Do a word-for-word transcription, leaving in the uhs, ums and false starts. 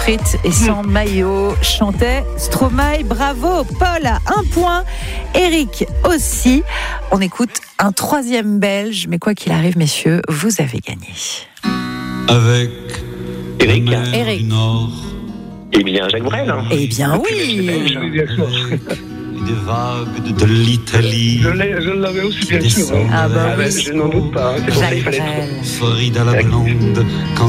frites et sans maillot, chantait Stromae. Bravo, Paul a un point, Eric aussi. On écoute un troisième Belge, mais quoi qu'il arrive, messieurs, vous avez gagné. Avec Eric. la mer Eric. du Nord Eh bien, Jacques Brel. Eh bien oui. Oui, bien sûr. et des vagues de, de l'Italie Je, l'ai, je l'avais aussi, qui bien sûr. descendent Ah bah Ah ben, oui. je n'en doute pas. hein. C'est pour ça Jacques qu'il fallait Brel. Floride à la blonde quand